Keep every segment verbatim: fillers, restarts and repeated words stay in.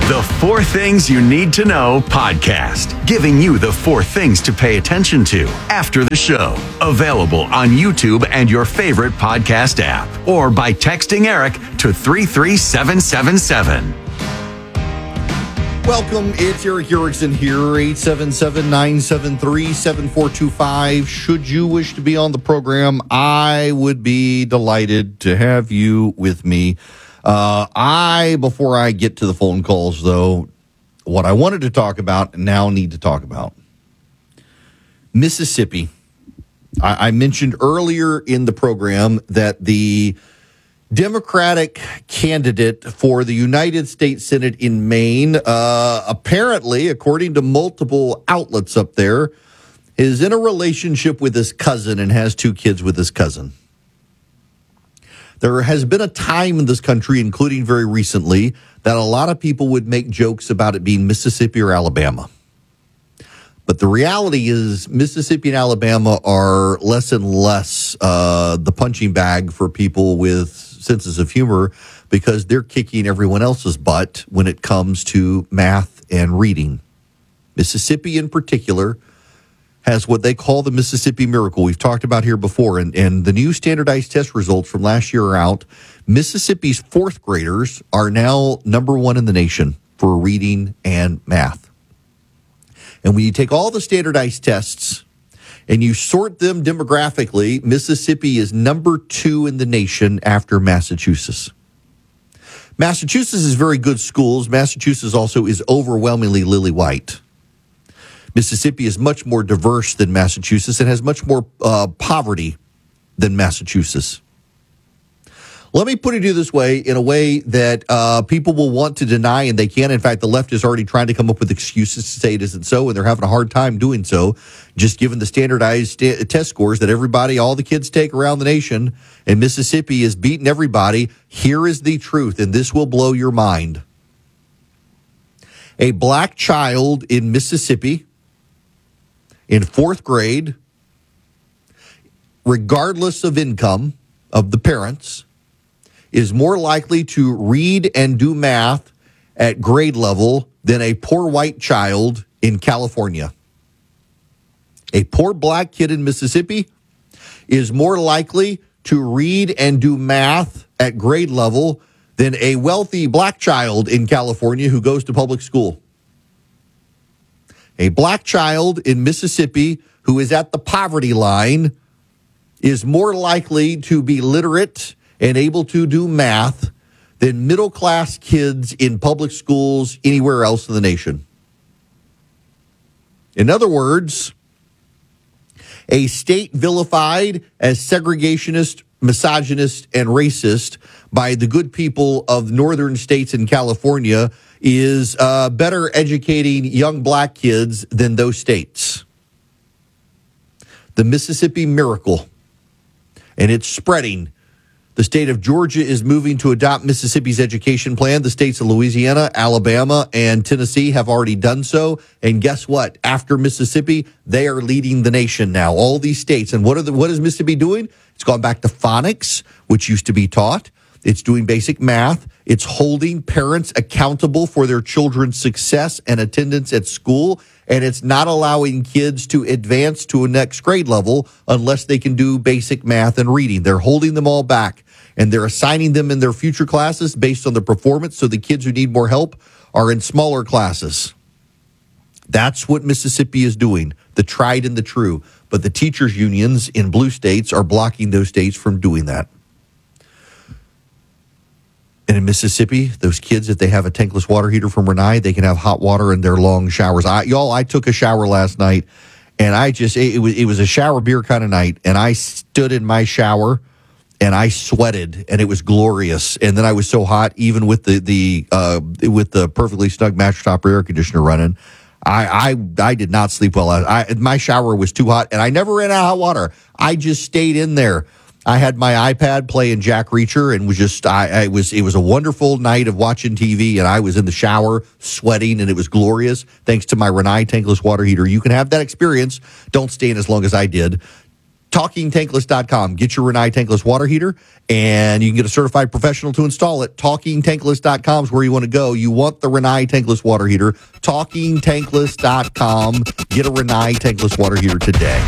The Four Things You Need to Know podcast, giving you the four things to pay attention to after the show. Available on YouTube and your favorite podcast app, or by texting Eric to three three seven seven seven. Welcome, it's Eric Erickson here, eight seven seven, nine seven three, seven four two five. Should you wish to be on the program, I would be delighted to have you with me. Uh, I, before I get to the phone calls, though, what I wanted to talk about and now need to talk about. Mississippi. I, I mentioned earlier in the program that the Democratic candidate for the United States Senate in Maine, uh, apparently, according to multiple outlets up there, is in a relationship with his cousin and has two kids with his cousin. There has been a time in this country, including very recently, that a lot of people would make jokes about it being Mississippi or Alabama. But the reality is Mississippi and Alabama are less and less uh, the punching bag for people with senses of humor because they're kicking everyone else's butt when it comes to math and reading. Mississippi in particular has what they call the Mississippi Miracle. We've talked about here before, and, and the new standardized test results from last year are out. Mississippi's fourth graders are now number one in the nation for reading and math. And when you take all the standardized tests and you sort them demographically, Mississippi is number two in the nation after Massachusetts. Massachusetts is very good schools. Massachusetts also is overwhelmingly lily white. Mississippi is much more diverse than Massachusetts and has much more uh, poverty than Massachusetts. Let me put it to you this way, in a way that uh, people will want to deny, and they can. In fact, the left is already trying to come up with excuses to say it isn't so, and they're having a hard time doing so, just given the standardized st- test scores that everybody, all the kids take around the nation, and Mississippi is beating everybody. Here is the truth, and this will blow your mind. A black child in Mississippi in fourth grade, regardless of income of the parents, is more likely to read and do math at grade level than a poor white child in California. A poor black kid in Mississippi is more likely to read and do math at grade level than a wealthy black child in California who goes to public school. A black child in Mississippi who is at the poverty line is more likely to be literate and able to do math than middle-class kids in public schools anywhere else in the nation. In other words, a state vilified as segregationist, misogynist, and racist by the good people of northern states in California is uh, better educating young black kids than those states. The Mississippi Miracle, and it's spreading. The state of Georgia is moving to adopt Mississippi's education plan. The states of Louisiana, Alabama, and Tennessee have already done so. And guess what? After Mississippi, they are leading the nation now. All these states. And what are the, what is Mississippi doing? It's gone back to phonics, which used to be taught. It's doing basic math. It's holding parents accountable for their children's success and attendance at school. And it's not allowing kids to advance to a next grade level unless they can do basic math and reading. They're holding them all back, and they're assigning them in their future classes based on their performance, so the kids who need more help are in smaller classes. That's what Mississippi is doing, the tried and the true. But the teachers' unions in blue states are blocking those states from doing that. And in Mississippi, those kids, if they have a tankless water heater from Renai, they can have hot water in their long showers. I, y'all, I took a shower last night, and I just, it, it was it was a shower beer kind of night, and I stood in my shower, and I sweated, and it was glorious. And then I was so hot, even with the the uh, with the perfectly snug mattress top air conditioner running, I I, I did not sleep well. I, I my shower was too hot, and I never ran out of hot water. I just stayed in there. I had my iPad playing Jack Reacher and was just, I, I was, it was a wonderful night of watching T V, and I was in the shower sweating, and it was glorious thanks to my Renai tankless water heater. You can have that experience. Don't stay in as long as I did. talking tankless dot com. Get your Rinnai tankless water heater, and you can get a certified professional to install it. talking tankless dot com is where you want to go. You want the Rinnai tankless water heater. talking tankless dot com. Get a Rinnai tankless water heater today.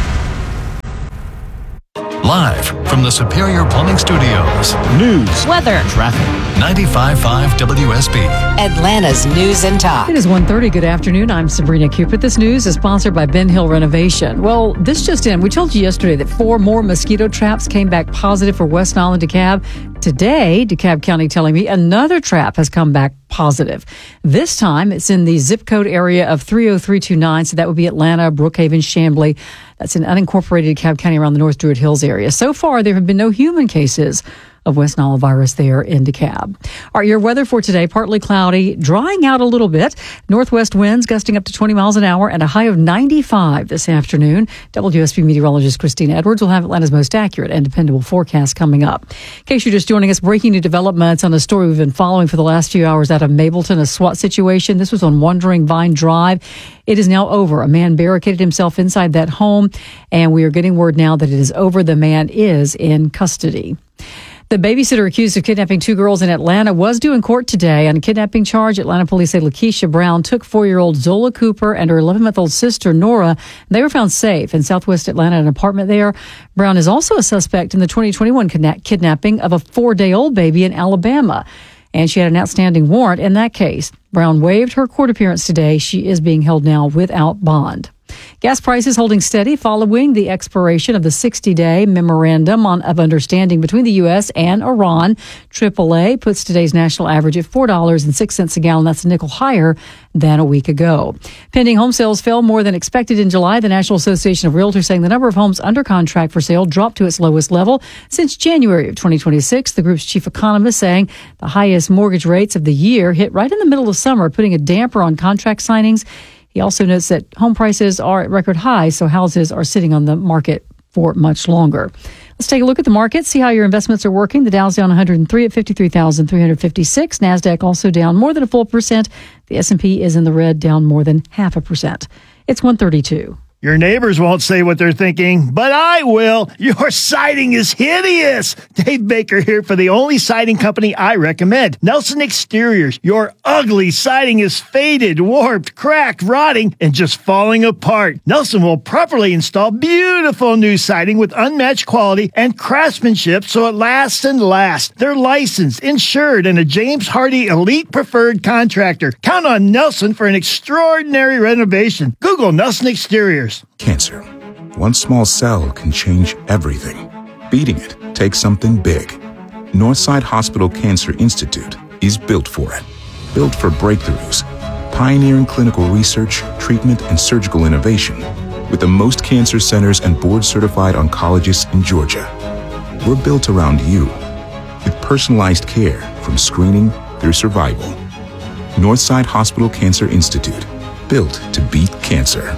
Live from the Superior Plumbing Studios. News, weather, traffic. ninety-five point five W S B. Atlanta's News and Talk. It is one thirty. Good afternoon. I'm Sabrina Cupid. This news is sponsored by Ben Hill Renovation. Well, this just in. We told you yesterday that four more mosquito traps came back positive for West Nile and DeKalb. Today, DeKalb County telling me another trap has come back positive. This time, it's in the zip code area of three oh three two nine, so that would be Atlanta, Brookhaven, Chamblee. That's in unincorporated DeKalb County around the North Druid Hills area. So far, there have been no human cases of West Nile virus there in DeKalb. All right, your weather for today, partly cloudy, drying out a little bit. Northwest winds gusting up to twenty miles an hour and a high of ninety-five this afternoon. W S B meteorologist Christina Edwards will have Atlanta's most accurate and dependable forecast coming up. In case you're just joining us, breaking new developments on a story we've been following for the last few hours out of Mableton, a SWAT situation. This was on Wandering Vine Drive. It is now over. A man barricaded himself inside that home, and we are getting word now that it is over. The man is in custody. The babysitter accused of kidnapping two girls in Atlanta was due in court today on a kidnapping charge. Atlanta police say Lakeisha Brown took four-year-old Zola Cooper and her eleven-month-old sister, Nora. They were found safe in southwest Atlanta, an apartment there. Brown is also a suspect in the twenty twenty-one kidna- kidnapping of a four-day-old baby in Alabama. And she had an outstanding warrant in that case. Brown waived her court appearance today. She is being held now without bond. Gas prices holding steady following the expiration of the sixty-day memorandum on, of understanding between the U S and Iran. triple A puts today's national average at four dollars and six cents a gallon. That's a nickel higher than a week ago. Pending home sales fell more than expected in July. The National Association of Realtors saying the number of homes under contract for sale dropped to its lowest level since January of twenty twenty-six. The group's chief economist saying the highest mortgage rates of the year hit right in the middle of summer, putting a damper on contract signings. He also notes that home prices are at record highs, so houses are sitting on the market for much longer. Let's take a look at the market, see how your investments are working. The Dow's down one hundred three at fifty-three thousand three hundred fifty-six. NASDAQ also down more than a full percent. The S and P is in the red, down more than half a percent. It's one thirty-two. Your neighbors won't say what they're thinking, but I will. Your siding is hideous. Dave Baker here for the only siding company I recommend, Nelson Exteriors. Your ugly siding is faded, warped, cracked, rotting, and just falling apart. Nelson will properly install beautiful new siding with unmatched quality and craftsmanship so it lasts and lasts. They're licensed, insured, and a James Hardy Elite Preferred Contractor. Count on Nelson for an extraordinary renovation. Google Nelson Exteriors. Cancer. One small cell can change everything. Beating it takes something big. Northside Hospital Cancer Institute is built for it. Built for breakthroughs, pioneering clinical research, treatment, and surgical innovation, with the most cancer centers and board-certified oncologists in Georgia. We're built around you, with personalized care from screening through survival. Northside Hospital Cancer Institute, built to beat cancer.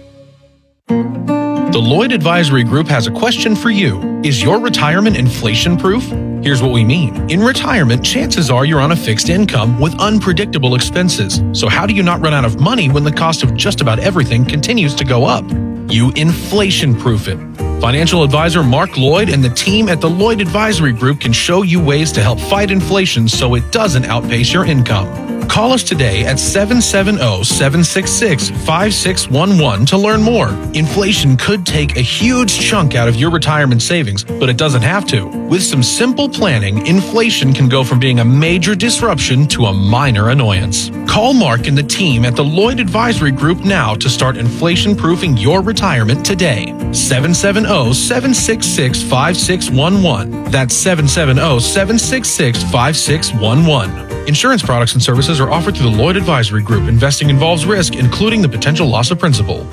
The Lloyd Advisory Group has a question for you. Is your retirement inflation-proof? Here's what we mean. In retirement, chances are you're on a fixed income with unpredictable expenses. So how do you not run out of money when the cost of just about everything continues to go up? You inflation-proof it. Financial advisor Mark Lloyd and the team at the Lloyd Advisory Group can show you ways to help fight inflation so it doesn't outpace your income. Call us today at seven seven zero, seven six six, five six one one to learn more. Inflation could take a huge chunk out of your retirement savings, but it doesn't have to. With some simple planning, inflation can go from being a major disruption to a minor annoyance. Call Mark and the team at the Lloyd Advisory Group now to start inflation-proofing your retirement today. seven seven zero, seven six six, five six one one. That's seven seven zero, seven six six, five six one one. Insurance products and services are offered through the Lloyd Advisory Group. Investing involves risk, including the potential loss of principal.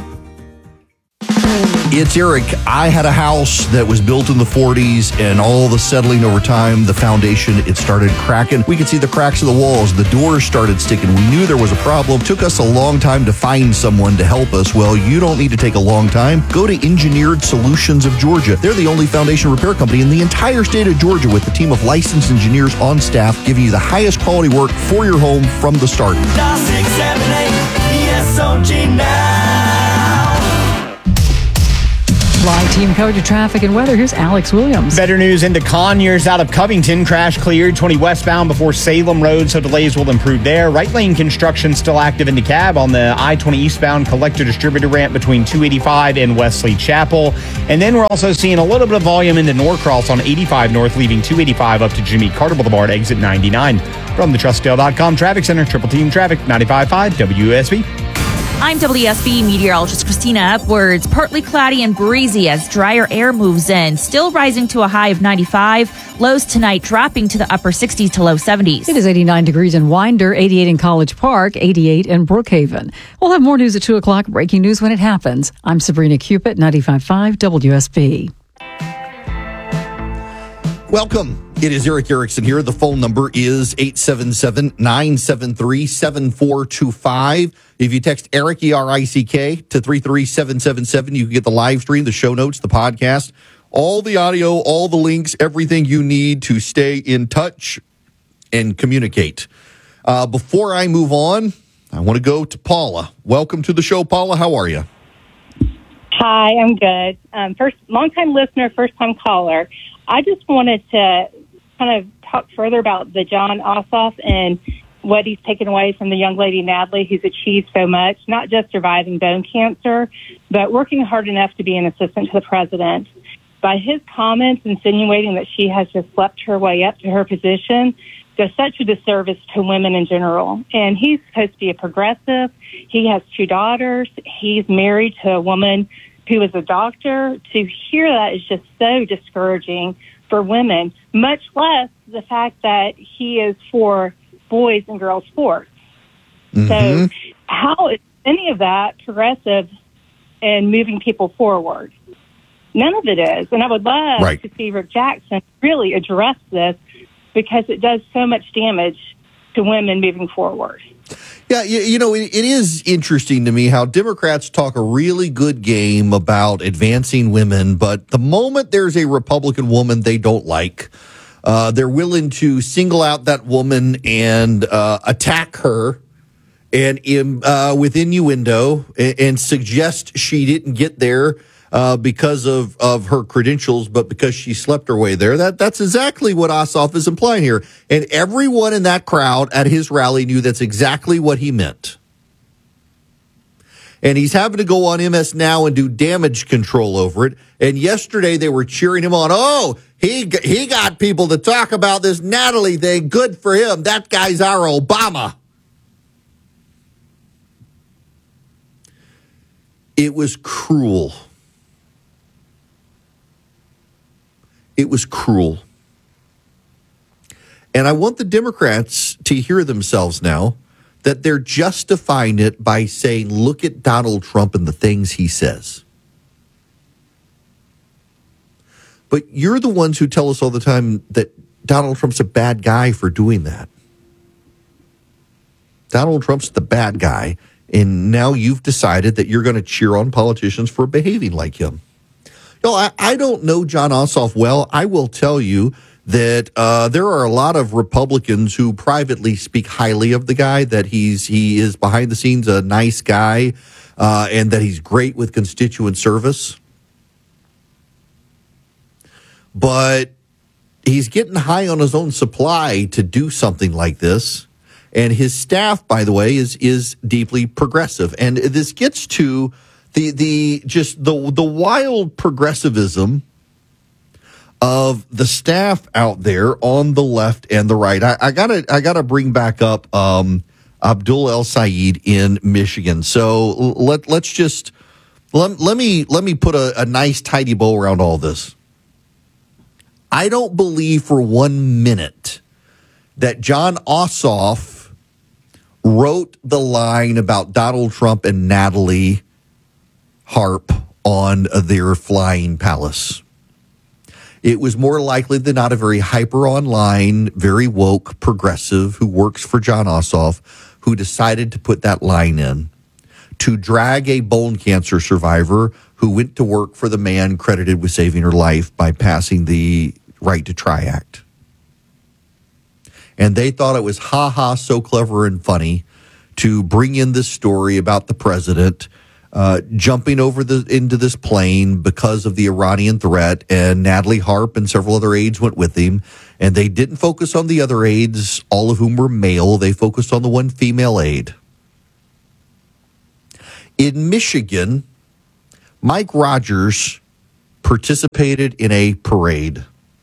It's Eric. I had a house that was built in the forties, and all the settling over time, the foundation, it started cracking. We could see the cracks in the walls. The doors started sticking. We knew there was a problem. Took us a long time to find someone to help us. Well, you don't need to take a long time. Go to Engineered Solutions of Georgia. They're the only foundation repair company in the entire state of Georgia with a team of licensed engineers on staff giving you the highest quality work for your home from the start. six seven eight E S O G now. Live team coverage of traffic and weather. Here's Alex Williams. Better news into Conyers out of Covington. Crash cleared twenty westbound before Salem Road, so delays will improve there. Right lane construction still active in DeKalb on the I twenty eastbound collector distributor ramp between two eighty-five and Wesley Chapel. And then we're also seeing a little bit of volume into Norcross on eighty-five north, leaving two eighty-five up to Jimmy Carter Boulevard, exit ninety-nine. From the Trustdale dot com Traffic Center, Triple Team Traffic, ninety-five point five W S B. I'm W S B meteorologist Christina Upwards. Partly cloudy and breezy as drier air moves in. Still rising to a high of ninety-five. Lows tonight dropping to the upper sixties to low seventies. It is eighty-nine degrees in Winder, eighty-eight in College Park, eighty-eight in Brookhaven. We'll have more news at two o'clock. Breaking news when it happens. I'm Sabrina Cupid, ninety-five point five W S B. Welcome. It is Eric Erickson here. The phone number is eight seven seven, nine seven three, seven four two five. If you text Eric, E R I C K, to three three seven seven seven, you can get the live stream, the show notes, the podcast, all the audio, all the links, everything you need to stay in touch and communicate. Uh, before I move on, I want to go to Paula. Welcome to the show, Paula. How are you? Hi, I'm good. Um, first, long-time listener, first-time caller. I just wanted to kind of talk further about the Jon Ossoff and what he's taken away from the young lady, Natalie, who's achieved so much, not just surviving bone cancer, but working hard enough to be an assistant to the president. By his comments insinuating that she has just slept her way up to her position, does such a disservice to women in general. And he's supposed to be a progressive. He has two daughters. He's married to a woman who is a doctor. To hear that is just so discouraging for women, much less the fact that he is for boys and girls sports. Mm-hmm. So how is any of that progressive and moving people forward? None of it is. And I would love right. to see Rick Jackson really address this, because it does so much damage to women moving forward. Yeah, you, you know, it, it is interesting to me how Democrats talk a really good game about advancing women, but the moment there's a Republican woman they don't like, uh, they're willing to single out that woman and uh, attack her and in, uh, with innuendo and, and suggest she didn't get there Uh, because of, of her credentials, but because she slept her way there. That That's exactly what Ossoff is implying here. And everyone in that crowd at his rally knew that's exactly what he meant. And he's having to go on M S Now and do damage control over it. And yesterday they were cheering him on. Oh, he, he got people to talk about this Natalie thing. Good for him. That guy's our Obama. It was cruel. It was cruel. And I want the Democrats to hear themselves now that they're justifying it by saying, look at Donald Trump and the things he says. But you're the ones who tell us all the time that Donald Trump's a bad guy for doing that. Donald Trump's the bad guy, and now you've decided that you're going to cheer on politicians for behaving like him. No, I, I don't know Jon Ossoff well. I will tell you that uh, there are a lot of Republicans who privately speak highly of the guy, that he's he is behind the scenes a nice guy, uh, and that he's great with constituent service. But he's getting high on his own supply to do something like this. And his staff, by the way, is is deeply progressive. And this gets to The the just the the wild progressivism of the staff out there on the left and the right. I, I gotta I gotta bring back up um, Abdul El Sayed in Michigan. So let let's just let, let me let me put a, a nice tidy bow around all this. I don't believe for one minute that Jon Ossoff wrote the line about Donald Trump and Natalie Harp on their flying palace. It was more likely than not a very hyper online, very woke progressive who works for Jon Ossoff who decided to put that line in to drag a bone cancer survivor who went to work for the man credited with saving her life by passing the Right to Try Act. And they thought it was ha ha so clever and funny to bring in this story about the president uh, jumping over the into this plane because of the Iranian threat, and Natalie Harp and several other aides went with him, and they didn't focus on the other aides, all of whom were male. They focused on the one female aide. In Michigan, Mike Rogers participated in a parade.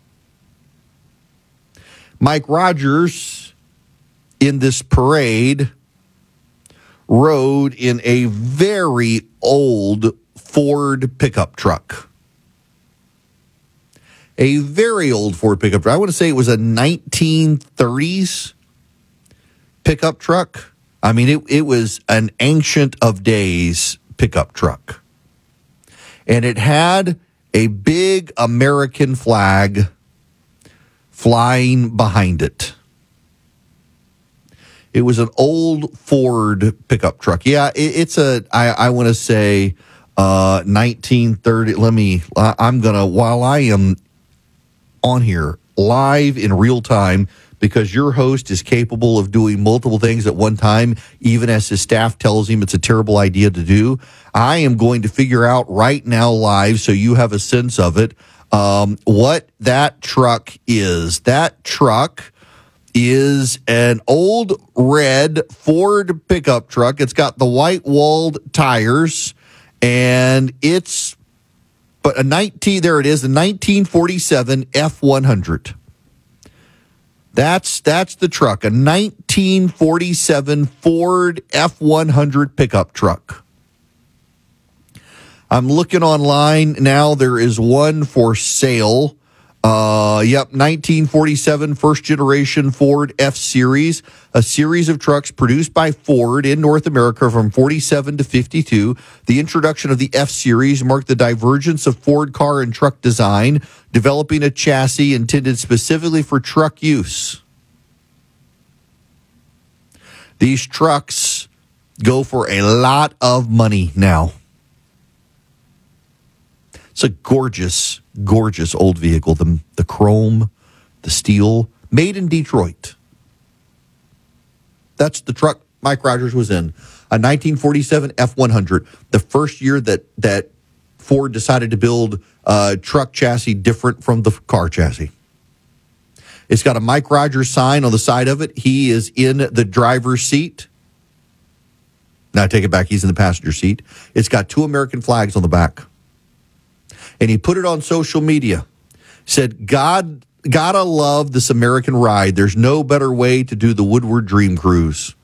Mike Rogers, in this parade, rode in a very old Ford pickup truck. A very old Ford pickup truck. I want to say it was a nineteen thirties pickup truck. I mean, it, it was an ancient of days pickup truck. And it had a big American flag flying behind it. It was an old Ford pickup truck. Yeah, it, it's a, I, I want to say uh, nineteen thirty. Let me, I, I'm going to, while I am on here live in real time, because your host is capable of doing multiple things at one time, even as his staff tells him it's a terrible idea to do. I am going to figure out right now live, so you have a sense of it, um, what that truck is. That truck is an old red Ford pickup truck. It's got the white walled tires, and it's but a nineteen. There it is, a nineteen forty-seven F one hundred. That's that's the truck, a nineteen forty-seven Ford F one hundred pickup truck. I'm looking online now. There is one for sale. Uh, yep, nineteen forty-seven first generation Ford F-Series, a series of trucks produced by Ford in North America from forty-seven to fifty-two. The introduction of the F-Series marked the divergence of Ford car and truck design, developing a chassis intended specifically for truck use. These trucks go for a lot of money now. It's a gorgeous, gorgeous old vehicle. The, the chrome, the steel, made in Detroit. That's the truck Mike Rogers was in. A nineteen forty-seven F one hundred. The first year that, that Ford decided to build a truck chassis different from the car chassis. It's got a Mike Rogers sign on the side of it. He is in the driver's seat. Now I take it back. He's in the passenger seat. It's got two American flags on the back. And he put it on social media. Said, God, gotta love this American ride. There's no better way to do the Woodward Dream Cruise.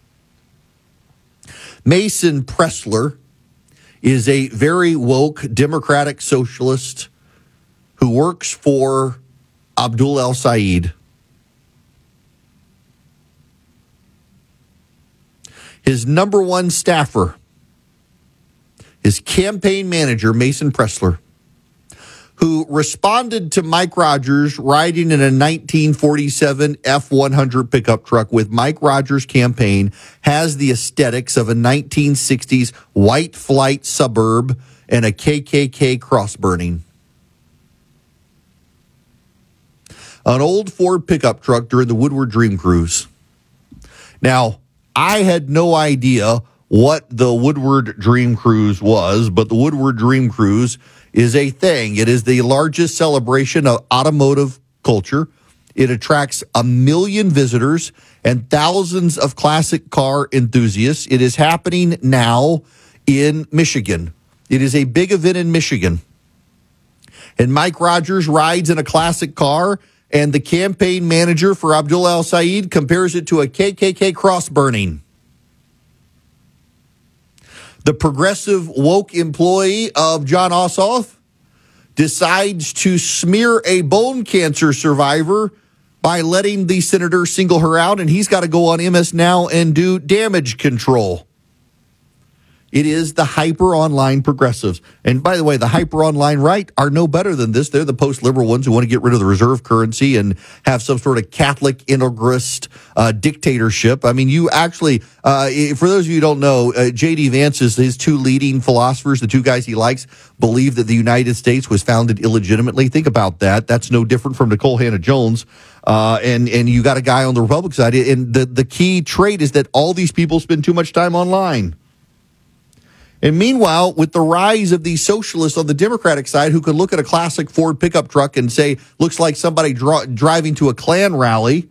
Mason Pressler is a very woke democratic socialist who works for Abdul El-Sayed. His number one staffer, his campaign manager, Mason Pressler, who responded to Mike Rogers riding in a nineteen forty-seven F one hundred pickup truck with Mike Rogers' campaign, has the aesthetics of a nineteen sixties white flight suburb and a K K K cross burning. An old Ford pickup truck during the Woodward Dream Cruise. Now, I had no idea what the Woodward Dream Cruise was, but the Woodward Dream Cruise is a thing. It is the largest celebration of automotive culture. It attracts a million visitors and thousands of classic car enthusiasts. It is happening now in Michigan. It is a big event in Michigan. And Mike Rogers rides in a classic car, and the campaign manager for Abdul El-Sayed compares it to a K K K cross burning. The progressive woke employee of Jon Ossoff decides to smear a bone cancer survivor by letting the senator single her out, and he's got to go on M S Now and do damage control. It is the hyper online progressives. And by the way, the hyper online right are no better than this. They're the post-liberal ones who want to get rid of the reserve currency and have some sort of Catholic integrist uh, dictatorship. I mean, you actually, uh, for those of you who don't know, uh, J D. Vance is his two leading philosophers, the two guys he likes, believe that the United States was founded illegitimately. Think about that. That's no different from Nicole Hannah-Jones. Uh, and, and you got a guy on the Republican side. And the, the key trait is that all these people spend too much time online. And meanwhile, with the rise of these socialists on the Democratic side who could look at a classic Ford pickup truck and say, looks like somebody dra- driving to a Klan rally,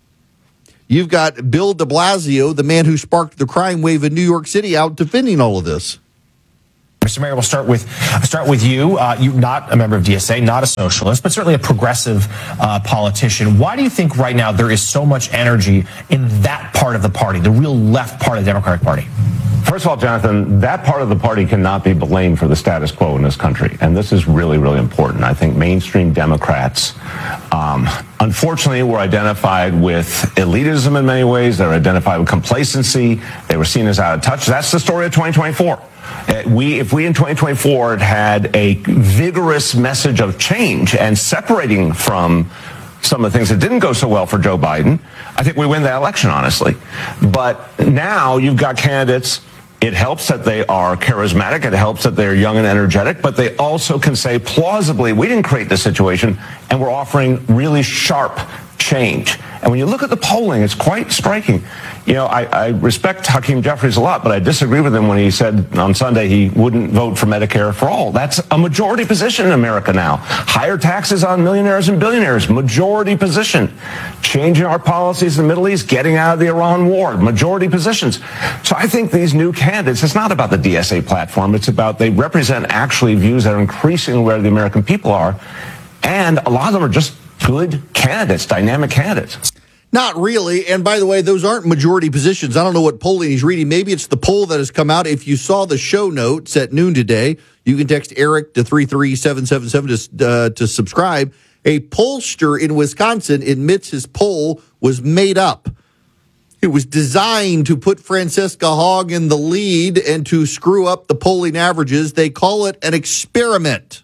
you've got Bill de Blasio, the man who sparked the crime wave in New York City, out defending all of this. Mister Mayor, we'll start with start with you. Uh, you're not a member of D S A, not a socialist, but certainly a progressive uh, politician. Why do you think right now there is so much energy in that part of the party, the real left part of the Democratic Party? First of all, Jonathan, that part of the party cannot be blamed for the status quo in this country. And this is really, really important. I think mainstream Democrats, um, unfortunately, were identified with elitism in many ways. They're identified with complacency. They were seen as out of touch. That's the story of twenty twenty-four. Uh, we, if we in twenty twenty-four had a vigorous message of change and separating from some of the things that didn't go so well for Joe Biden, I think we win that election, honestly. But now you've got candidates. It helps that they are charismatic. It helps that they're young and energetic. But they also can say plausibly, we didn't create this situation, and we're offering really sharp change. And when you look at the polling, it's quite striking. You know, I, I respect Hakeem Jeffries a lot, but I disagree with him when he said on Sunday he wouldn't vote for Medicare for all. That's a majority position in America now. Higher taxes on millionaires and billionaires, majority position. Changing our policies in the Middle East, getting out of the Iran war, majority positions. So I think these new candidates, it's not about the D S A platform. It's about they represent actually views that are increasingly where the American people are. And a lot of them are just good candidates, dynamic candidates. Not really. And by the way, those aren't majority positions. I don't know what polling he's reading. Maybe it's the poll that has come out. If you saw the show notes at noon today, you can text Eric to three three seven seven seven to, uh, to subscribe. A pollster in Wisconsin admits his poll was made up. It was designed to put Francesca Hogg in the lead and to screw up the polling averages. They call it an experiment.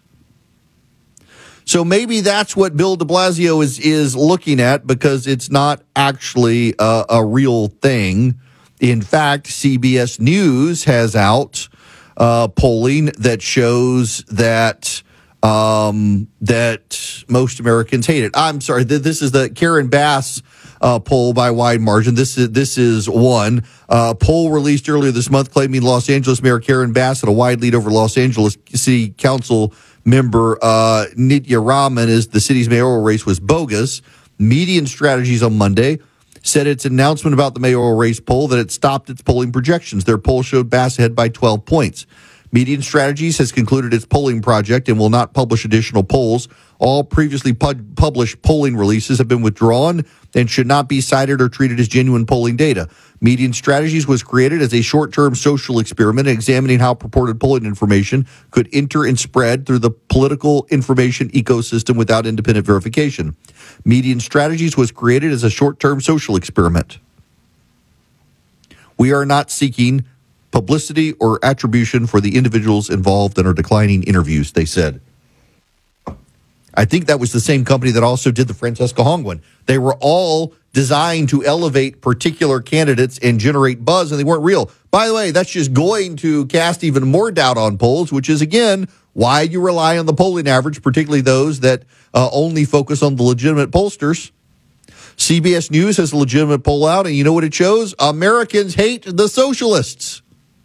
So maybe that's what Bill de Blasio is, is looking at, because it's not actually a, a real thing. In fact, C B S News has out uh, polling that shows that um, that most Americans hate it. I'm sorry, th- this is the Karen Bass uh, poll by wide margin. This is this is one uh, poll released earlier this month claiming Los Angeles Mayor Karen Bass had a wide lead over Los Angeles City Council member uh, Nitya Raman as the city's mayoral race was bogus. Median Strategies on Monday said its announcement about the mayoral race poll that it stopped its polling projections. Their poll showed Bass ahead by twelve points. Median Strategies has concluded its polling project and will not publish additional polls. All previously pub- published polling releases have been withdrawn and should not be cited or treated as genuine polling data. Median Strategies was created as a short-term social experiment examining how purported polling information could enter and spread through the political information ecosystem without independent verification. Median Strategies was created as a short-term social experiment. We are not seeking publicity or attribution for the individuals involved in our declining interviews, they said. I think that was the same company that also did the Francesca Hogg one. They were all designed to elevate particular candidates and generate buzz, and they weren't real. By the way, that's just going to cast even more doubt on polls, which is, again, why you rely on the polling average, particularly those that uh, only focus on the legitimate pollsters. C B S News has a legitimate poll out, and you know what it shows? Americans hate the socialists.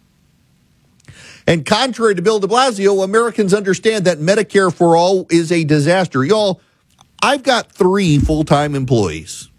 And contrary to Bill de Blasio, Americans understand that Medicare for all is a disaster. Y'all, I've got three full-time employees.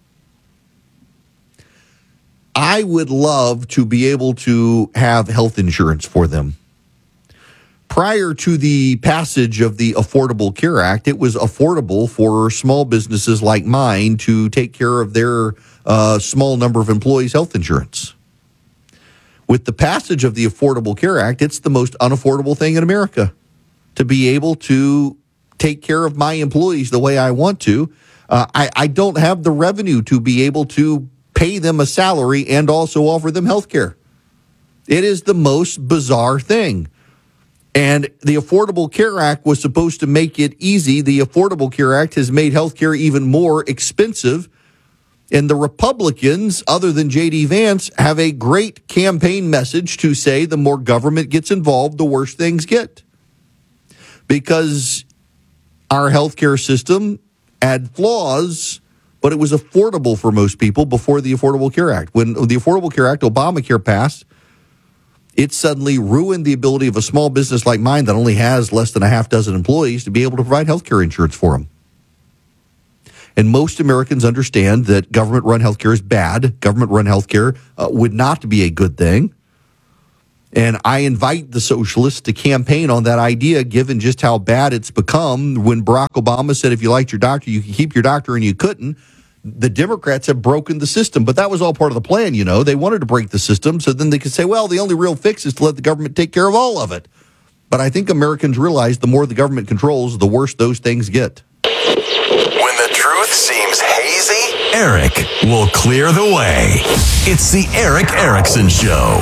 I would love to be able to have health insurance for them. Prior to the passage of the Affordable Care Act, it was affordable for small businesses like mine to take care of their uh, small number of employees' health insurance. With the passage of the Affordable Care Act, it's the most unaffordable thing in America to be able to take care of my employees the way I want to. Uh, I, I don't have the revenue to be able to pay them a salary and also offer them health care. It is the most bizarre thing. And the Affordable Care Act was supposed to make it easy. The Affordable Care Act has made health care even more expensive. And the Republicans, other than J D. Vance, have a great campaign message to say the more government gets involved, the worse things get. Because our healthcare system had flaws, but it was affordable for most people before the Affordable Care Act. When the Affordable Care Act, Obamacare, passed, it suddenly ruined the ability of a small business like mine that only has less than a half dozen employees to be able to provide health care insurance for them. And most Americans understand that government-run healthcare is bad. Government-run healthcare uh, would not be a good thing. And I invite the socialists to campaign on that idea, given just how bad it's become. When Barack Obama said if you liked your doctor, you could keep your doctor, and you couldn't. The Democrats have broken the system. But that was all part of the plan, you know. They wanted to break the system so then they could say, well, the only real fix is to let the government take care of all of it. But I think Americans realize the more the government controls, the worse those things get. When the truth seems hazy, Eric will clear the way. It's the Eric Erickson Show.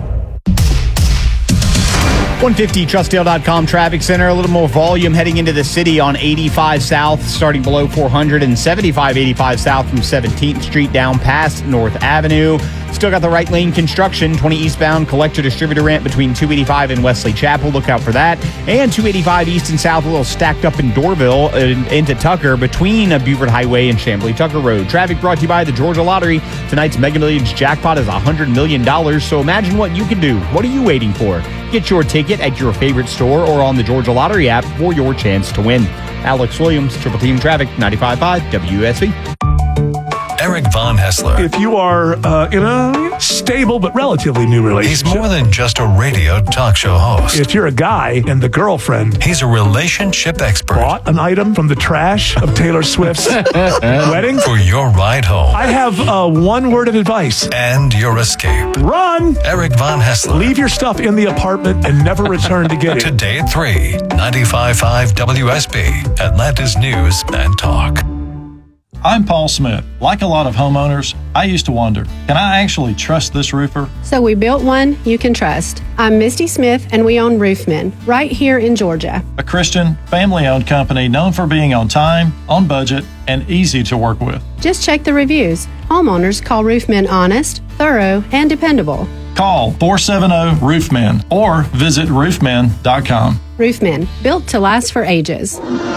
one fifty Trustdale dot com Traffic Center. A little more volume heading into the city on eighty-five South, starting below four hundred, and seventy-five eighty-five South from seventeenth Street down past North Avenue. Still got the right lane construction, twenty eastbound collector distributor ramp between two eighty-five and Wesley Chapel. Look out for that. And two eighty-five east and south, a little stacked up in Dorville uh, into Tucker between uh, Beaufort Highway and Chamblee Tucker Road. Traffic brought to you by the Georgia Lottery. Tonight's Mega Millions jackpot is one hundred million dollars, so imagine what you can do. What are you waiting for? Get your ticket at your favorite store or on the Georgia Lottery app for your chance to win. Alex Williams, Triple Team Traffic, ninety-five point five W S B. Eric Von Hessler. If you are uh, in a stable but relatively new relationship. He's more than just a radio talk show host. If you're a guy and the girlfriend. He's a relationship expert. Bought an item from the trash of Taylor Swift's wedding. For your ride home. I have uh, one word of advice. And your escape. Run! Eric Von Hessler. Leave your stuff in the apartment and never return to get it. Today at three, ninety-five point five W S B, Atlanta's News and Talk. I'm Paul Smith. Like a lot of homeowners, I used to wonder, can I actually trust this roofer? So we built one you can trust. I'm Misty Smith, and we own Roofmen, right here in Georgia. A Christian, family-owned company known for being on time, on budget, and easy to work with. Just check the reviews. Homeowners call Roofmen honest, thorough, and dependable. Call four seven zero Roofmen or visit roofmen dot com. Roofmen, built to last for ages.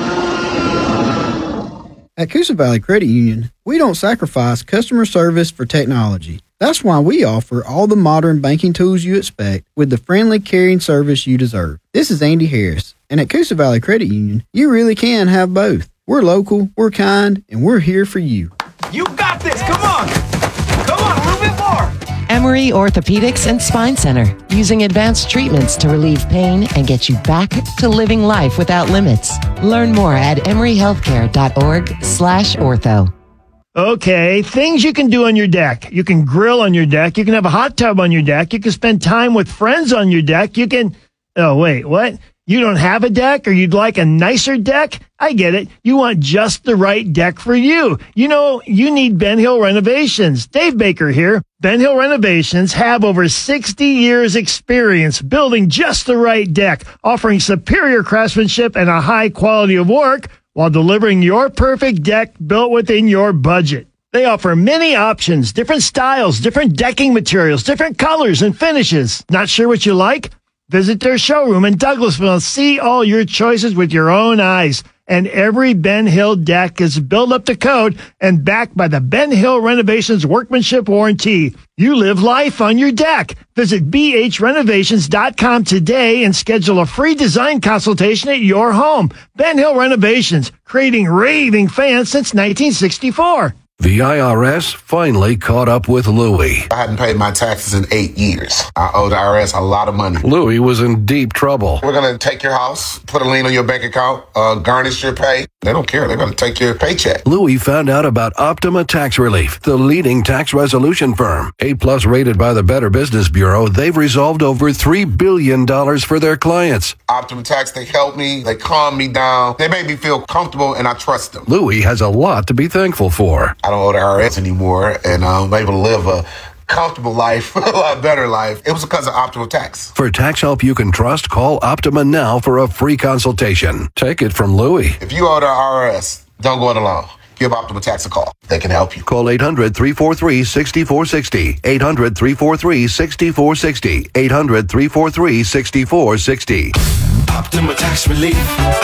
At Coosa Valley Credit Union, we don't sacrifice customer service for technology. That's why we offer all the modern banking tools you expect with the friendly, caring service you deserve. This is Andy Harris, and at Coosa Valley Credit Union, you really can have both. We're local, we're kind, and we're here for you. You got this! Come on! Come on, a little bit more! Emory Orthopedics and Spine Center, using advanced treatments to relieve pain and get you back to living life without limits. Learn more at emory healthcare dot org slash ortho. Okay, things you can do on your deck. You can grill on your deck. You can have a hot tub on your deck. You can spend time with friends on your deck. You can... Oh, wait, what? You don't have a deck, or you'd like a nicer deck? I get it. You want just the right deck for you. You know, you need Ben Hill Renovations. Dave Baker here. Ben Hill Renovations have over sixty years experience building just the right deck, offering superior craftsmanship and a high quality of work while delivering your perfect deck built within your budget. They offer many options, different styles, different decking materials, different colors and finishes. Not sure what you like? Visit their showroom in Douglasville and see all your choices with your own eyes. And every Ben Hill deck is built up to code and backed by the Ben Hill Renovations Workmanship Warranty. You live life on your deck. Visit b h renovations dot com today and schedule a free design consultation at your home. Ben Hill Renovations, creating raving fans since nineteen sixty-four. The I R S finally caught up with Louie. I hadn't paid my taxes in eight years. I owe the I R S a lot of money. Louie was in deep trouble. We're going to take your house, put a lien on your bank account, uh, garnish your pay. They don't care. They're going to take your paycheck. Louie found out about Optima Tax Relief, the leading tax resolution firm. A-plus rated by the Better Business Bureau, they've resolved over three billion dollars for their clients. Optima Tax, they help me. They calm me down. They make me feel comfortable, and I trust them. Louie has a lot to be thankful for. I don't owe the I R S anymore, and I'm able to live a comfortable life, a lot better life. It was because of Optima Tax. For tax help you can trust, call Optima now for a free consultation. Take it from Louie. If you owe the I R S, don't go it alone. Give Optima Tax a call. They can help you. Call eight hundred, three four three, six four six zero. eight hundred, three four three, six four six zero. eight hundred, three four three, six four six zero. Optima Tax Relief.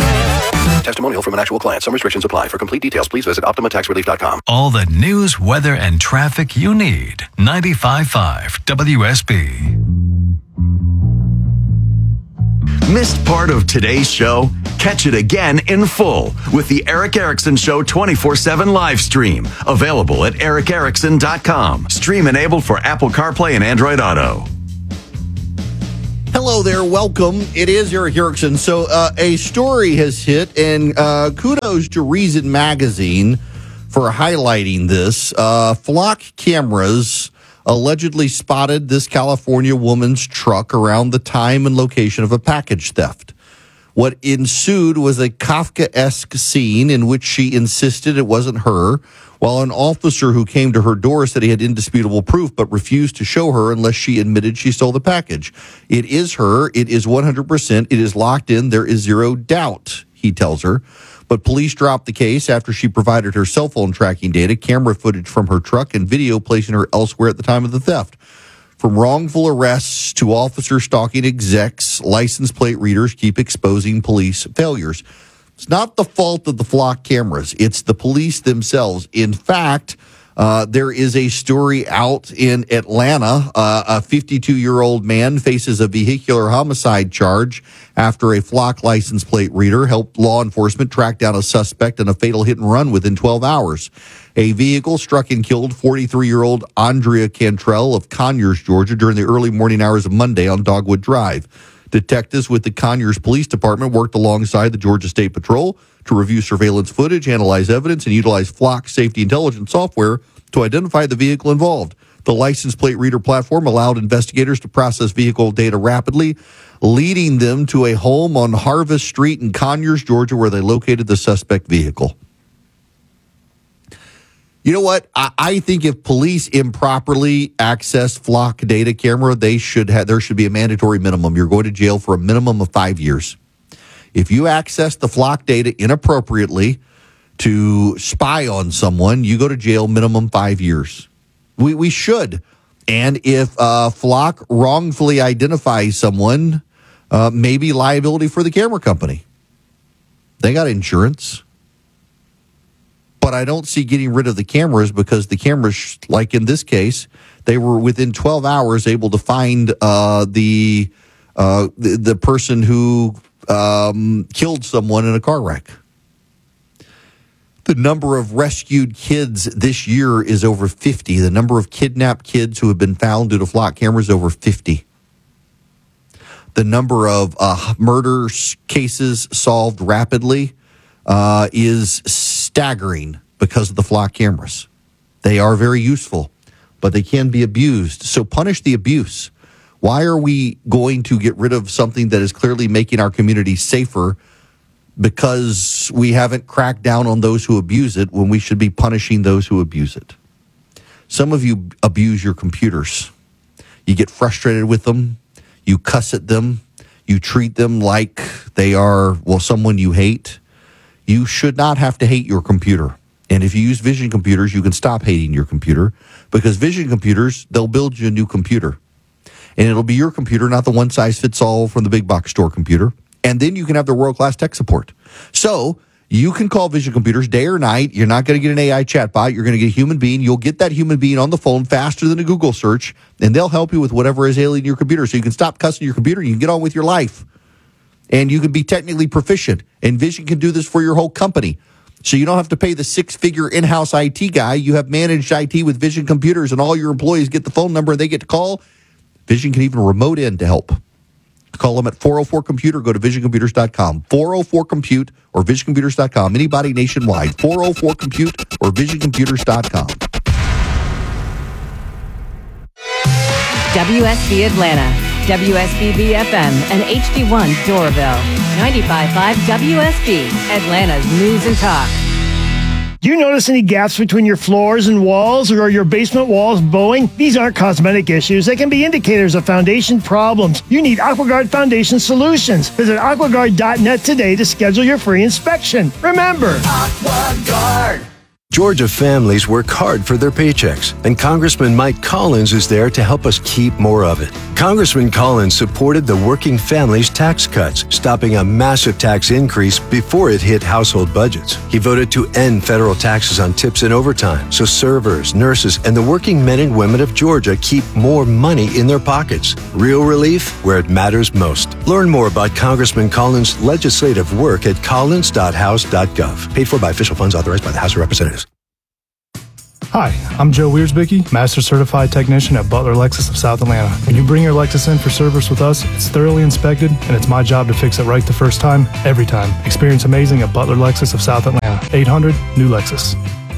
Testimonial from an actual client. Some restrictions apply. For complete details, please visit optima tax relief dot com. All the news, weather, and traffic you need. ninety-five point five W S B. Missed part of today's show? Catch it again in full with the Eric Erickson Show twenty-four seven live stream. Available at eric erickson dot com. Stream enabled for Apple CarPlay and Android Auto. Hello there, welcome. It is Eric Erickson. So uh, a story has hit, and uh, kudos to Reason Magazine for highlighting this. Uh, flock cameras allegedly spotted this California woman's truck around the time and location of a package theft. What ensued was a Kafkaesque scene in which she insisted it wasn't her, while an officer who came to her door said he had indisputable proof but refused to show her unless she admitted she stole the package. It is her. It is one hundred percent. It is locked in. There is zero doubt, he tells her. But police dropped the case after she provided her cell phone tracking data, camera footage from her truck, and video placing her elsewhere at the time of the theft. From wrongful arrests to officer stalking execs, license plate readers keep exposing police failures. It's not the fault of the flock cameras. It's the police themselves. In fact, uh, there is a story out in Atlanta. Uh, a fifty-two-year-old man faces a vehicular homicide charge after a flock license plate reader helped law enforcement track down a suspect in a fatal hit and run within twelve hours. A vehicle struck and killed forty-three-year-old Andrea Cantrell of Conyers, Georgia, during the early morning hours of Monday on Dogwood Drive. Detectives with the Conyers Police Department worked alongside the Georgia State Patrol to review surveillance footage, analyze evidence, and utilize Flock safety intelligence software to identify the vehicle involved. The license plate reader platform allowed investigators to process vehicle data rapidly, leading them to a home on Harvest Street in Conyers, Georgia, where they located the suspect vehicle. You know what? I, I think if police improperly access flock data camera, they should have. There should be a mandatory minimum. You're going to jail for a minimum of five years. If you access the flock data inappropriately to spy on someone, you go to jail minimum five years. We we should. And if uh, flock wrongfully identifies someone, uh, maybe liability for the camera company. They got insurance. But I don't see getting rid of the cameras because the cameras, like in this case, they were within twelve hours able to find uh, the, uh, the the person who um, killed someone in a car wreck. The number of rescued kids this year is over fifty. The number of kidnapped kids who have been found due to flock cameras is over fifty. The number of uh, murder cases solved rapidly uh, is staggering because of the flock cameras. They are very useful, but they can be abused. So punish the abuse. Why are we going to get rid of something that is clearly making our community safer because we haven't cracked down on those who abuse it when we should be punishing those who abuse it? Some of you abuse your computers. You get frustrated with them. You cuss at them. You treat them like they are, well, someone you hate. You should not have to hate your computer. And if you use Vision computers, you can stop hating your computer because Vision computers, they'll build you a new computer. And it'll be your computer, not the one-size-fits-all from the big box store computer. And then you can have the world-class tech support. So you can call Vision computers day or night. You're not going to get an A I chatbot. You're going to get a human being. You'll get that human being on the phone faster than a Google search, and they'll help you with whatever is ailing your computer. So you can stop cussing your computer and you can get on with your life. And you can be technically proficient. And Vision can do this for your whole company. So you don't have to pay the six-figure in-house I T guy. You have managed I T with Vision computers, and all your employees get the phone number and they get to call. Vision can even remote in to help. Call them at four oh four computer. Go to vision computers dot com. four oh four compute or vision computers dot com. Anybody nationwide. four oh four compute or vision computers dot com. W S B Atlanta, W S B B F M, and H D one Doraville. ninety-five point five W S B, Atlanta's News and Talk. Do you notice any gaps between your floors and walls, or are your basement walls bowing? These aren't cosmetic issues. They can be indicators of foundation problems. You need AquaGuard Foundation Solutions. Visit aqua guard dot net today to schedule your free inspection. Remember, AquaGuard. Georgia families work hard for their paychecks, and Congressman Mike Collins is there to help us keep more of it. Congressman Collins supported the working families tax cuts, stopping a massive tax increase before it hit household budgets. He voted to end federal taxes on tips and overtime, so servers, nurses, and the working men and women of Georgia keep more money in their pockets. Real relief where it matters most. Learn more about Congressman Collins' legislative work at collins dot house dot gov. Paid for by official funds authorized by the House of Representatives. Hi, I'm Joe Wiersbicky, Master Certified Technician at Butler Lexus of South Atlanta. When you bring your Lexus in for service with us, it's thoroughly inspected, and it's my job to fix it right the first time, every time. Experience amazing at Butler Lexus of South Atlanta. eight hundred, new Lexus.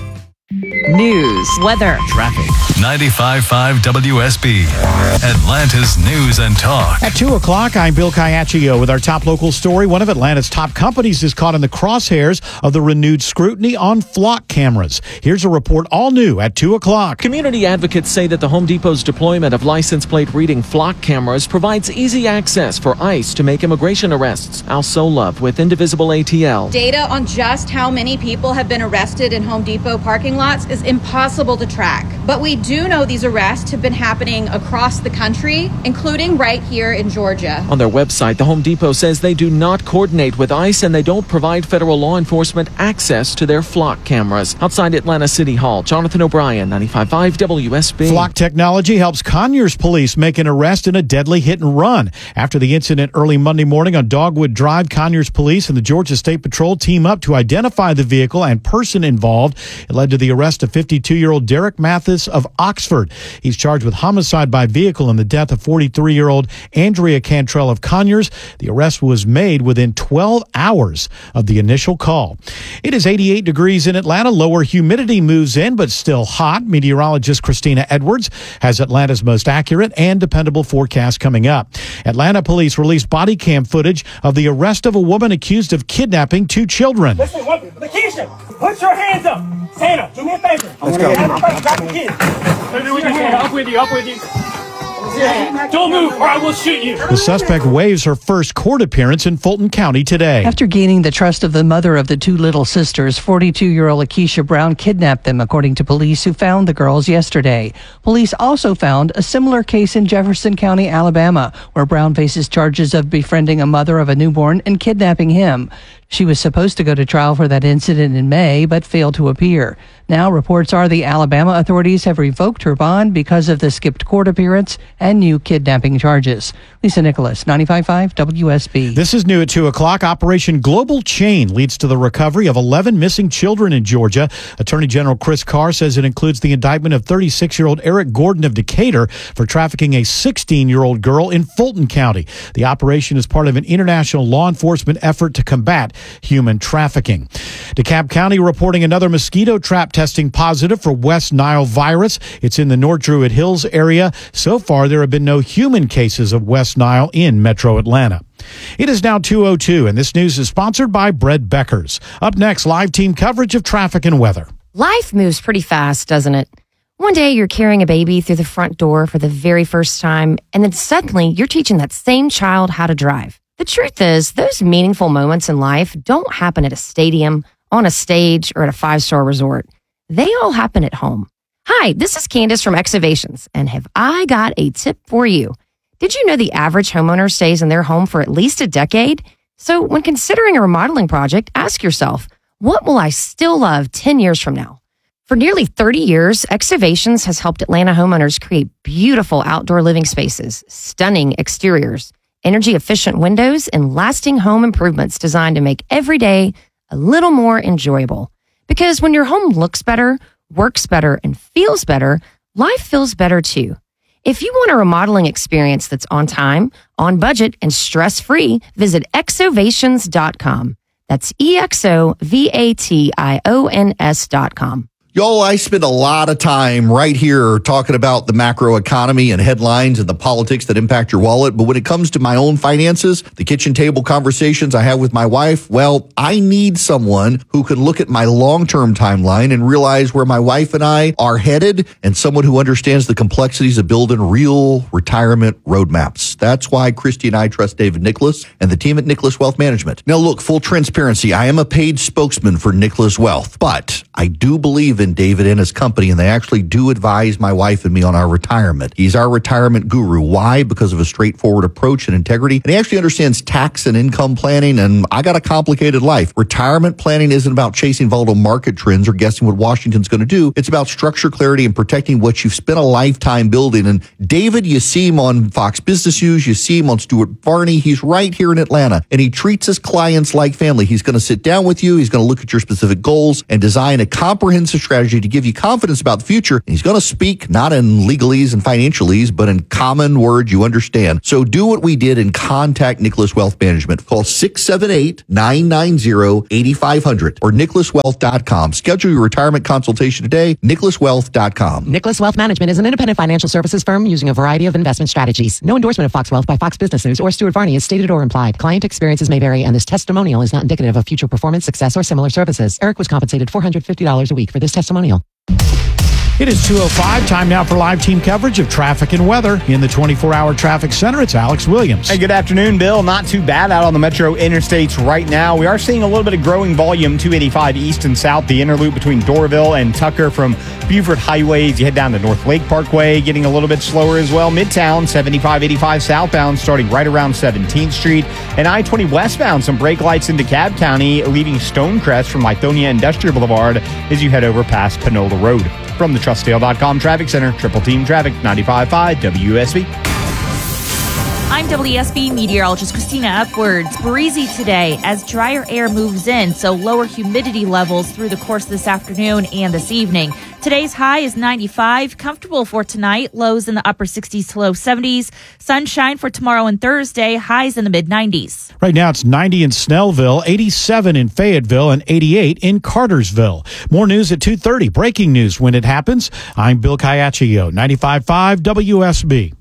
News, weather, traffic. ninety-five point five W S B, Atlanta's news and talk. At two o'clock, I'm Bill Caiaccio with our top local story. One of Atlanta's top companies is caught in the crosshairs of the renewed scrutiny on flock cameras. Here's a report all new at two o'clock. Community advocates say that the Home Depot's deployment of license plate reading flock cameras provides easy access for ICE to make immigration arrests. Al Solove with Indivisible A T L. Data on just how many people have been arrested in Home Depot parking lots is impossible to track. But we do know these arrests have been happening across the country, including right here in Georgia. On their website, the Home Depot says they do not coordinate with ICE and they don't provide federal law enforcement access to their flock cameras. Outside Atlanta City Hall, Jonathan O'Brien, ninety-five point five W S B. Flock technology helps Conyers police make an arrest in a deadly hit and run. After the incident early Monday morning on Dogwood Drive, Conyers police and the Georgia State Patrol team up to identify the vehicle and person involved. It led to the arrest of fifty-two-year-old Derek Mathis of Oxford. He's charged with homicide by vehicle in the death of forty-three-year-old Andrea Cantrell of Conyers. The arrest was made within twelve hours of the initial call. It is eighty-eight degrees in Atlanta. Lower humidity moves in, but still hot. Meteorologist Christina Edwards has Atlanta's most accurate and dependable forecast coming up. Atlanta police released body cam footage of the arrest of a woman accused of kidnapping two children. Listen, what, Lakeisha, put your hands up. Santa, do me a favor. Let's go. Everybody grab the kids. Up with you, up with you. Don't move or I will shoot you. The suspect waives her first court appearance in Fulton County today. After gaining the trust of the mother of the two little sisters, forty-two-year-old Akeisha Brown kidnapped them, according to police who found the girls yesterday. Police also found a similar case in Jefferson County, Alabama, where Brown faces charges of befriending a mother of a newborn and kidnapping him. She was supposed to go to trial for that incident in May, but failed to appear. Now, reports are the Alabama authorities have revoked her bond because of the skipped court appearance and new kidnapping charges. Lisa Nicholas, ninety-five point five W S B. This is new at two o'clock. Operation Global Chain leads to the recovery of eleven missing children in Georgia. Attorney General Chris Carr says it includes the indictment of thirty-six-year-old Eric Gordon of Decatur for trafficking a sixteen-year-old girl in Fulton County. The operation is part of an international law enforcement effort to combat human trafficking. DeKalb County reporting another mosquito trap testing positive for West Nile virus. It's in the North Druid Hills area. So far, there have been no human cases of West Nile in metro Atlanta. It is now two oh two, and this news is sponsored by Bread Beckers. Up next, live team coverage of traffic and weather. Life moves pretty fast, doesn't it? One day you're carrying a baby through the front door for the very first time, and then suddenly you're teaching that same child how to drive. The truth is, those meaningful moments in life don't happen at a stadium, on a stage, or at a five-star resort. They all happen at home. Hi, this is Candace from Excavations, and have I got a tip for you? Did you know the average homeowner stays in their home for at least a decade? So when considering a remodeling project, ask yourself, what will I still love ten years from now? For nearly thirty years, Excavations has helped Atlanta homeowners create beautiful outdoor living spaces, stunning exteriors, energy-efficient windows, and lasting home improvements designed to make every day a little more enjoyable. Because when your home looks better, works better, and feels better, life feels better too. If you want a remodeling experience that's on time, on budget, and stress-free, visit exovations dot com. That's E X O V A T I O N S dot com. Y'all, I spend a lot of time right here talking about the macro economy and headlines and the politics that impact your wallet. But when it comes to my own finances, the kitchen table conversations I have with my wife, well, I need someone who can look at my long-term timeline and realize where my wife and I are headed, and someone who understands the complexities of building real retirement roadmaps. That's why Christy and I trust David Nicholas and the team at Nicholas Wealth Management. Now, look, full transparency, I am a paid spokesman for Nicholas Wealth, but I do believe in David and his company, and they actually do advise my wife and me on our retirement. He's our retirement guru. Why? Because of a straightforward approach and integrity, and he actually understands tax and income planning, and I got a complicated life. Retirement planning isn't about chasing volatile market trends or guessing what Washington's going to do. It's about structure, clarity, and protecting what you've spent a lifetime building. And David, you see him on Fox Business News, you see him on Stuart Varney. He's right here in Atlanta, and he treats his clients like family. He's going to sit down with you. He's going to look at your specific goals and design a comprehensive strategy to give you confidence about the future. And he's going to speak not in legalese and financialese, but in common words you understand. So do what we did and contact Nicholas Wealth Management. Call six seven eight, nine nine zero, eight five zero zero or nicholas wealth dot com. Schedule your retirement consultation today, nicholas wealth dot com. Nicholas Wealth Management is an independent financial services firm using a variety of investment strategies. No endorsement of Fox Wealth by Fox Business News or Stuart Varney is stated or implied. Client experiences may vary, and this testimonial is not indicative of future performance, success, or similar services. Eric was compensated four hundred fifty dollars a week for this testimonial. It is two oh five. Time now for live team coverage of traffic and weather. In the twenty-four hour traffic center, it's Alex Williams. Hey, good afternoon, Bill. Not too bad out on the metro interstates right now. We are seeing a little bit of growing volume, two eighty-five east and south, the inner loop between Doraville and Tucker from Beaufort Highways. You head down to North Lake Parkway, getting a little bit slower as well. Midtown, seventy-five eighty-five southbound, starting right around seventeenth Street. And I twenty westbound, some brake lights into Cobb County, leaving Stonecrest from Lithonia Industrial Boulevard as you head over past Panola Road. From the Trustdale dot com Traffic Center, Triple Team Traffic, ninety-five point five W S B. I'm W S B meteorologist Christina Upwards. Breezy today as drier air moves in, so lower humidity levels through the course of this afternoon and this evening. Today's high is ninety-five, comfortable for tonight, lows in the upper sixties to low seventies. Sunshine for tomorrow and Thursday, highs in the mid nineties. Right now it's ninety in Snellville, eighty-seven in Fayetteville, and eighty-eight in Cartersville. More news at two thirty. Breaking news when it happens. I'm Bill Caiaccio, ninety-five point five W S B.